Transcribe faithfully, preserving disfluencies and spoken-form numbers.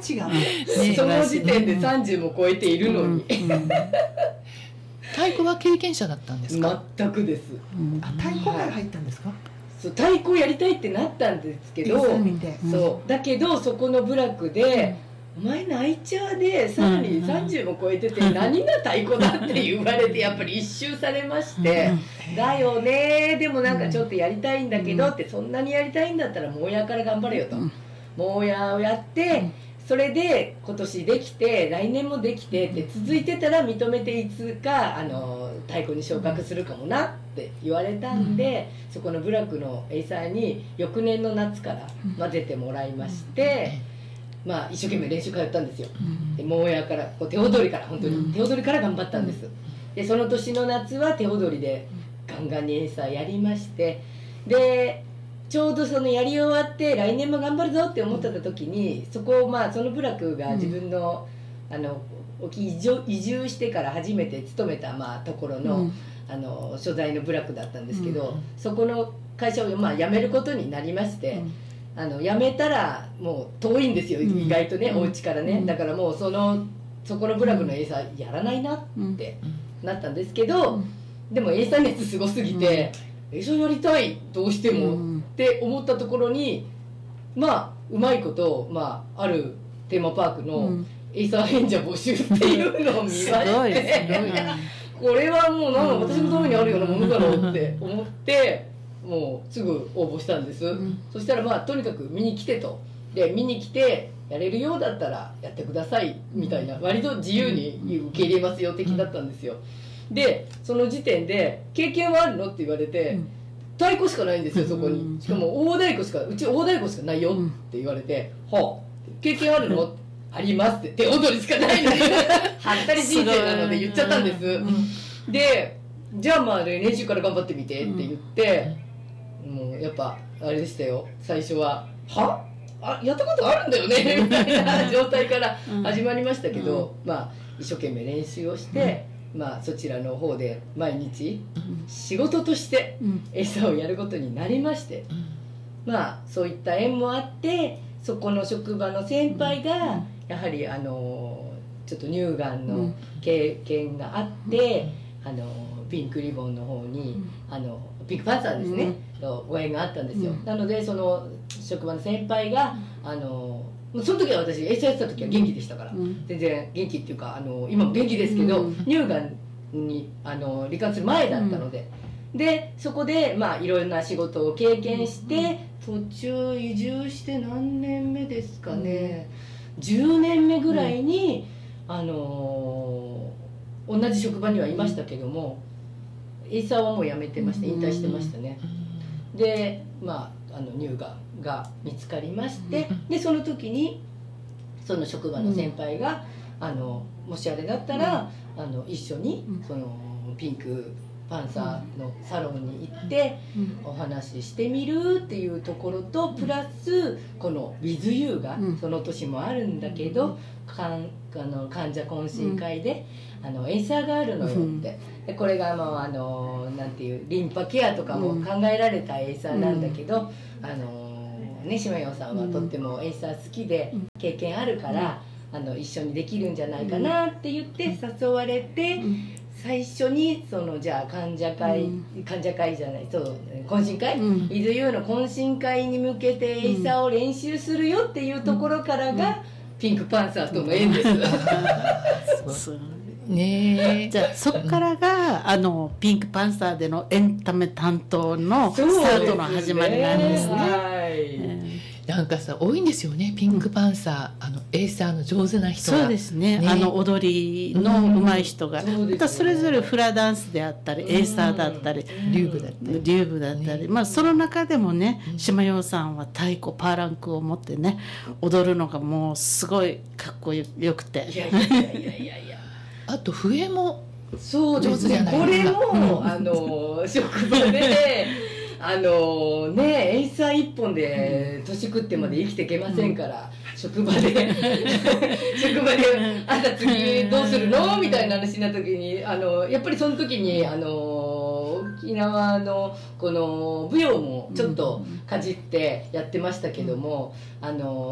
値が、 ね、 その時点でさんじゅうも超えているのに、 うんうん、太鼓は経験者だったんですか？ 全くです、 うん、あ、太鼓から入ったんですか？はい、 そう、太鼓やりたいってなったんですけど、そうだけどそこの部落で、うん、お前ナイチャーでさらにさんじゅうも超えてて、うん、何が太鼓だって言われてやっぱり一周されまして、うん、だよね、でもなんかちょっとやりたいんだけどって、そんなにやりたいんだったらモーヤーから頑張れよと、うん、モーヤーをやって、うん、それで今年できて来年もできてって続いてたら認めていつかあの太鼓に昇格するかもなって言われたんで、うん、そこの部落のエイサーに翌年の夏から混ぜてもらいまして、うん、まあ一生懸命練習通ったんですよ、うん、でモーヤーからこう手踊りから本当に、うん、手踊りから頑張ったんです、うん、でその年の夏は手踊りでガンガンにエイサーやりまして、でちょうどそのやり終わって来年も頑張るぞって思ってた時に、そこをまあその部落が自分の、うん、あの移住移住してから初めて勤めたまあところの、うん、あの所在の部落だったんですけど、うん、そこの会社をまあ辞めることになりまして、うん、あの辞めたらもう遠いんですよ、うん、意外とね、うん、お家からね、うん、だからもうそのそこの部落のエイサーやらないなってなったんですけど、うん、でもエイサー熱すごすぎて、うん、エイサーやりたいどうしても、うん、って思ったところにまあうまいこと、まあ、あるテーマパークのエイサー演者募集っていうのを見まして、これはもうなんか私のためにあるようなものだろうって思ってもうすぐ応募したんです、うん、そしたらまあとにかく見に来てと、で見に来てやれるようだったらやってくださいみたいな、割と自由に受け入れますよ的だったんですよ。でその時点で経験はあるのって言われて、うん太鼓しかないんですよそこに、しかも大太鼓しかうち大太鼓しかないよって言われて、うん、はあ経験あるのありますって手踊りしかないのにはったり人生なので言っちゃったんです、うん、でじゃあまあ練習から頑張ってみてって言って、うん、もうやっぱあれでしたよ最初ははあやったことあるんだよねみたいな状態から始まりましたけど、うん、まあ一生懸命練習をして、うんまあ、そちらの方で毎日仕事としてエサをやることになりまして、うん、まあそういった縁もあってそこの職場の先輩がやはりあのちょっと乳がんの経験があって、うん、あのピンクリボンの方に、うん、あのピンクパンサーですね、うん、ご縁があったんですよ、うん、なのでその職場の先輩があのその時は私エイサーやってた時は元気でしたから、うん、全然元気っていうかあの今も元気ですけど、うん、乳がんにあの罹患する前だったので、うん、でそこでまあいろいろな仕事を経験して、うん、途中移住して何年目ですかね、うん、じゅうねんめぐらいに、うん、あの同じ職場にはいましたけども、エイサーはもう辞めてました引退してましたね、うん、でまああの乳がんが見つかりまして、うん、でその時にその職場の先輩が、うん、あのもしあれだったら、うん、あの一緒に、うん、そのピンクパンサーのサロンに行って、うん、お話ししてみるっていうところとプラスこの ウィズユー がその年もあるんだけど、かんあの患者懇親会で、うん、あのエイサーがあるのよって、でこれがもうあのなんていうリンパケアとかも考えられたエイサーなんだけど、うん、あのね島陽さんはとってもエイサー好きで経験あるから、うん、あの一緒にできるんじゃないかなって言って誘われて、うん、最初にそのじゃあ患者会、うん、患者会じゃないそう懇親会、うん、ウィズユーの懇親会に向けてエイサーを練習するよっていうところからが、うん、ピンクパンサーとの縁です。 そうそうね、 じゃあそこからがあのピンクパンサーでのエンタメ担当のスタートの始まりなんですね。はい、 うんなんかさ多いんですよねピンクパンサー、うん、あのエイサーの上手な人がそうですね、ねあの踊りの上手い人が、うん、そ, それぞれフラダンスであったり、うん、エイサーだったり、うん、 リューブだったりリューブだったり、ねまあ、その中でもね島陽さんは太鼓パーランクを持ってね踊るのがもうすごいかっこよくていやいやいやいやいやあと笛もそうですねこれも、うん、あの職場であのねエイサー一本で年食ってまで生きていけませんから、うん、職場で職場であんた次どうするのみたいな話になった時にあのやっぱりその時にあの沖縄のこの舞踊もちょっとかじってやってましたけども、うん、あの